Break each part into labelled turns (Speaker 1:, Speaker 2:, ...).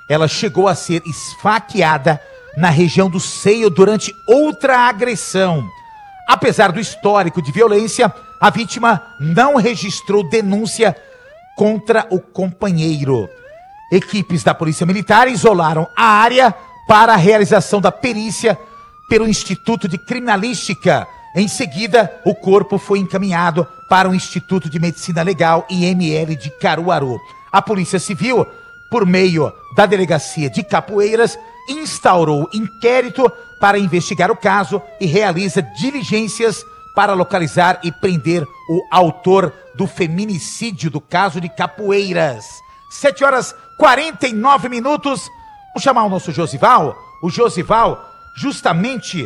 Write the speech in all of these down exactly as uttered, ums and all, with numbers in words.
Speaker 1: ela chegou a ser esfaqueada na região do seio durante outra agressão. Apesar do histórico de violência, a vítima não registrou denúncia contra o companheiro. Equipes da Polícia Militar isolaram a área para a realização da perícia pelo Instituto de Criminalística. Em seguida, o corpo foi encaminhado para o Instituto de Medicina Legal I M L de Caruaru. A Polícia Civil, por meio da Delegacia de Capoeiras, instaurou inquérito para investigar o caso e realiza diligências para localizar e prender o autor do feminicídio do caso de Capoeiras. sete horas e quarenta e nove minutos. Vamos chamar o nosso Josival. O Josival, justamente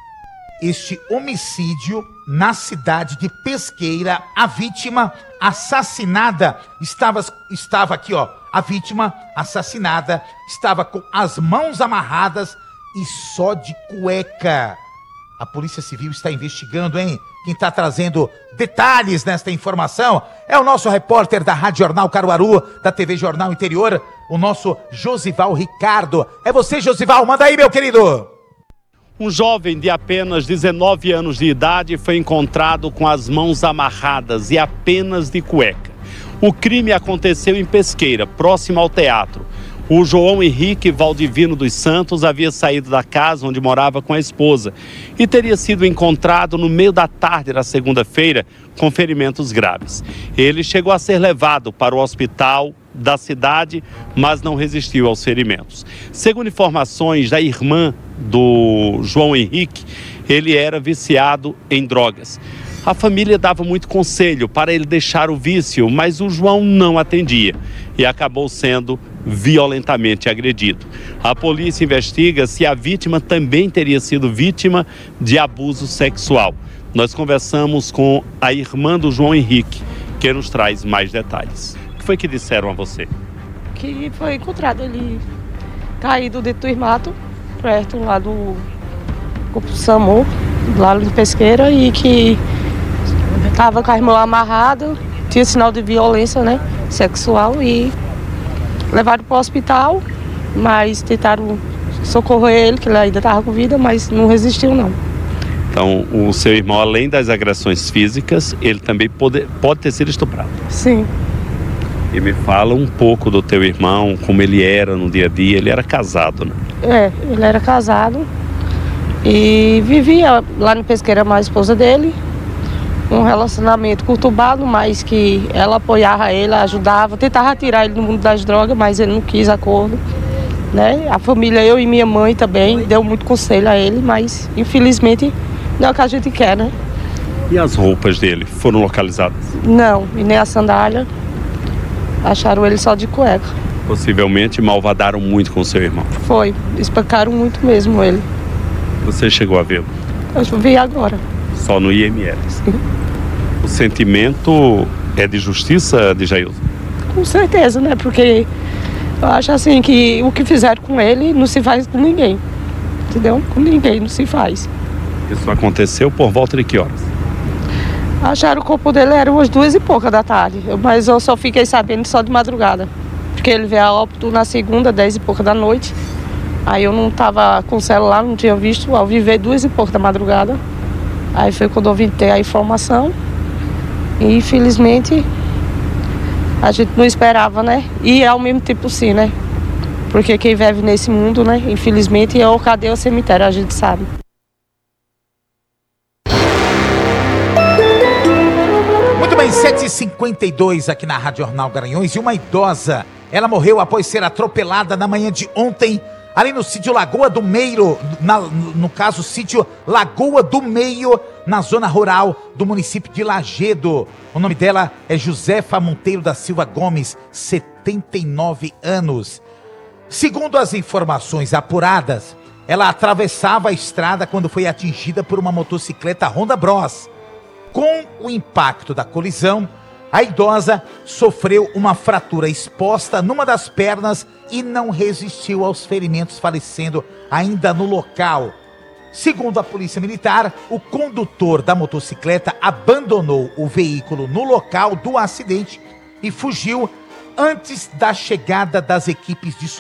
Speaker 1: este homicídio na cidade de Pesqueira, a vítima assassinada estava, estava aqui, ó. A vítima assassinada estava com as mãos amarradas e só de cueca. A Polícia Civil está investigando, hein? Quem está trazendo detalhes nesta informação é o nosso repórter da Rádio Jornal Caruaru, da T V Jornal Interior, o nosso Josival Ricardo. É você, Josival, manda aí, meu querido.
Speaker 2: Um jovem de apenas dezenove anos de idade foi encontrado com as mãos amarradas e apenas de cueca. O crime aconteceu em Pesqueira, próximo ao teatro. O João Henrique Valdivino dos Santos havia saído da casa onde morava com a esposa e teria sido encontrado no meio da tarde da segunda-feira com ferimentos graves. Ele chegou a ser levado para o hospital da cidade, mas não resistiu aos ferimentos. Segundo informações da irmã do João Henrique, ele era viciado em drogas. A família dava muito conselho para ele deixar o vício, mas o João não atendia e acabou sendo violentamente agredido. A polícia investiga se a vítima também teria sido vítima de abuso sexual. Nós conversamos com a irmã do João Henrique, que nos traz mais detalhes. O que foi que disseram a você?
Speaker 3: Que foi encontrado ele caído dentro do mato, perto lá do SAMU, lá de Pesqueira, e que estava com as mãos amarradas, tinha sinal de violência, né, sexual, e levaram para o hospital, mas tentaram socorrer ele, que ele ainda estava com vida, mas não resistiu não.
Speaker 2: Então, o seu irmão, além das agressões físicas, ele também pode, pode ter sido estuprado?
Speaker 3: Sim.
Speaker 2: E me fala um pouco do teu irmão, como ele era no dia a dia. Ele era casado, né?
Speaker 3: É, ele era casado e vivia lá no Pesqueira com a esposa dele. Um relacionamento conturbado, mas que ela apoiava ele, ajudava, tentava tirar ele do mundo das drogas, mas ele não quis acordo, né? A família, eu e minha mãe também, deu muito conselho a ele, mas infelizmente não é o que a gente quer, né?
Speaker 2: E as roupas dele foram localizadas?
Speaker 3: Não, e nem a sandália. Acharam ele só de cueca.
Speaker 2: Possivelmente malvadaram muito com seu irmão.
Speaker 3: Foi, espancaram muito mesmo ele.
Speaker 2: Você chegou a vê-lo?
Speaker 3: Eu vi agora.
Speaker 2: Só no I M L?
Speaker 3: Sim.
Speaker 2: O sentimento é de justiça, Djailson?
Speaker 3: Com certeza, né? Porque eu acho assim que o que fizeram com ele não se faz com ninguém. Entendeu? Com ninguém não se faz.
Speaker 2: Isso aconteceu por volta de que horas?
Speaker 3: Acharam o corpo dele, era umas duas e pouca da tarde. Mas eu só fiquei sabendo só de madrugada. Porque ele veio a óbito na segunda, dez e pouca da noite. Aí eu não tava com o celular, não tinha visto. Ao viver duas e pouca da madrugada. Aí foi quando eu vim ter a informação. E infelizmente a gente não esperava, né? E ao mesmo tempo sim, né? Porque quem vive nesse mundo, né? Infelizmente é o cadê o cemitério, a gente sabe.
Speaker 1: Muito bem, sete e cinquenta e dois aqui na Rádio Jornal Garanhões. E uma idosa, ela morreu após ser atropelada na manhã de ontem, ali no sítio Lagoa do Meio, na, no caso, sítio Lagoa do Meio, na zona rural do município de Lagedo. O nome dela é Josefa Monteiro da Silva Gomes, setenta e nove anos. Segundo as informações apuradas, ela atravessava a estrada quando foi atingida por uma motocicleta Honda Bros. Com o impacto da colisão, a idosa sofreu uma fratura exposta numa das pernas e não resistiu aos ferimentos, falecendo ainda no local. Segundo a Polícia Militar, o condutor da motocicleta abandonou o veículo no local do acidente e fugiu antes da chegada das equipes de